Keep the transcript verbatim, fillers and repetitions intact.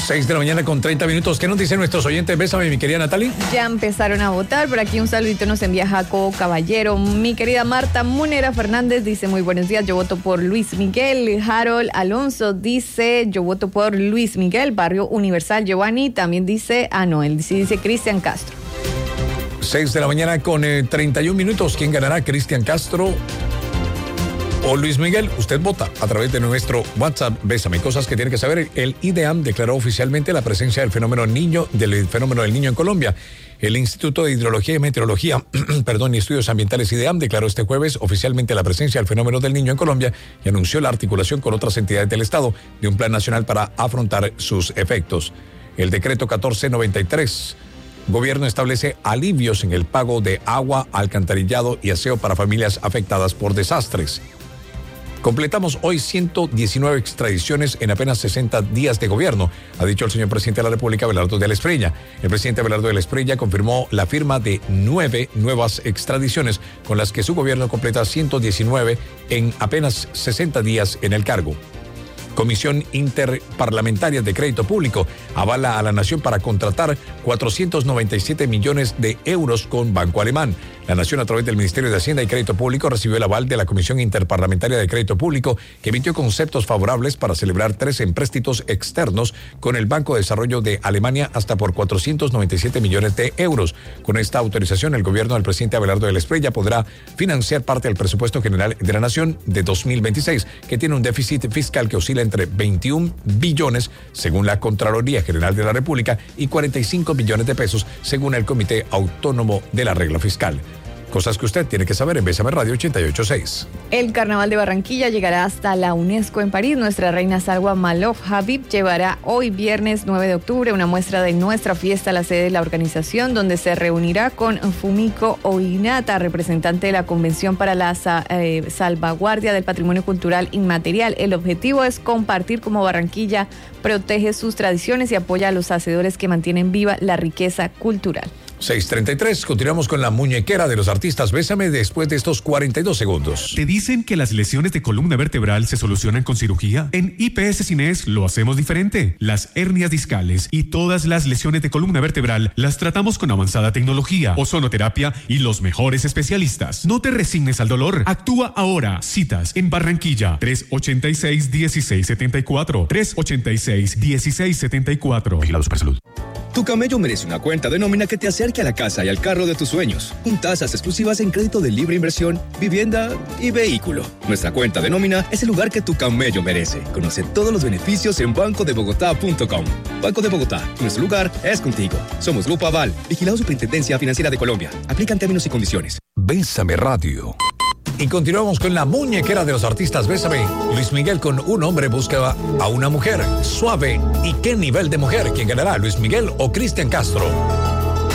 seis de la mañana con treinta minutos. ¿Qué nos dicen nuestros oyentes? Bésame, mi querida Natalie. Ya empezaron a votar. Por aquí un saludito nos envía Jacobo Caballero. Mi querida Marta Munera Fernández dice: muy buenos días, yo voto por Luis Miguel. Harold Alonso dice: yo voto por Luis Miguel. Barrio Universal, Giovanni también dice: ah, no, él sí dice Cristian Castro. seis de la mañana con eh, treinta y un minutos. ¿Quién ganará, Cristian Castro o Luis Miguel? Usted vota a través de nuestro WhatsApp. Bésame. Cosas que tiene que saber. El IDEAM declaró oficialmente la presencia del fenómeno niño, del fenómeno del niño en Colombia. El Instituto de Hidrología y Meteorología, perdón, y Estudios Ambientales IDEAM declaró este jueves oficialmente la presencia del fenómeno del niño en Colombia y anunció la articulación con otras entidades del Estado de un plan nacional para afrontar sus efectos. El decreto catorce noventa y tres. Gobierno establece alivios en el pago de agua, alcantarillado y aseo para familias afectadas por desastres. Completamos hoy ciento diecinueve extradiciones en apenas sesenta días de gobierno, ha dicho el señor presidente de la República, Abelardo de la Espriella. El presidente Abelardo de la Espriella confirmó la firma de nueve nuevas extradiciones, con las que su gobierno completa ciento diecinueve en apenas sesenta días en el cargo. Comisión Interparlamentaria de Crédito Público avala a la Nación para contratar cuatrocientos noventa y siete millones de euros con Banco Alemán. La Nación, a través del Ministerio de Hacienda y Crédito Público, recibió el aval de la Comisión Interparlamentaria de Crédito Público, que emitió conceptos favorables para celebrar tres empréstitos externos con el Banco de Desarrollo de Alemania hasta por cuatrocientos noventa y siete millones de euros. Con esta autorización, el gobierno del presidente Abelardo de la Espriella podrá financiar parte del presupuesto general de la Nación de dos mil veintiséis, que tiene un déficit fiscal que oscila entre veintiún billones, según la Contraloría General de la República, y cuarenta y cinco billones de pesos, según el Comité Autónomo de la Regla Fiscal. Cosas que usted tiene que saber en Bésame Radio ochenta y ocho punto seis. El Carnaval de Barranquilla llegará hasta la UNESCO en París. Nuestra reina Salwa Malouf Habib llevará hoy viernes nueve de octubre una muestra de nuestra fiesta a la sede de la organización, donde se reunirá con Fumiko Oinata, representante de la Convención para la eh, Salvaguardia del Patrimonio Cultural Inmaterial. El objetivo es compartir cómo Barranquilla protege sus tradiciones y apoya a los hacedores que mantienen viva la riqueza cultural. seis treinta y tres, continuamos con la muñequera de los artistas. Bésame después de estos cuarenta y dos segundos. ¿Te dicen que las lesiones de columna vertebral se solucionan con cirugía? En I P S Cines lo hacemos diferente. Las hernias discales y todas las lesiones de columna vertebral las tratamos con avanzada tecnología, ozonoterapia y los mejores especialistas. No te resignes al dolor. Actúa ahora. Citas en Barranquilla, tres ochenta y seis, dieciséis setenta y cuatro, tres ochenta y seis, dieciséis setenta y cuatro. Vigilado Supersalud. Tu camello merece una cuenta de nómina que te acerque a la casa y al carro de tus sueños, con tasas exclusivas en crédito de libre inversión, vivienda y vehículo. Nuestra cuenta de nómina es el lugar que tu camello merece. Conoce todos los beneficios en banco de bogotá punto com. Banco de Bogotá, nuestro lugar es contigo. Somos Grupo Aval, vigilado Superintendencia Financiera de Colombia. Aplican términos y condiciones. Bésame Radio. Y continuamos con la muñequera de los artistas. Bésame. Luis Miguel con Un hombre busca a una mujer. Suave. ¿Y qué nivel de mujer? ¿Quién ganará, Luis Miguel o Cristian Castro?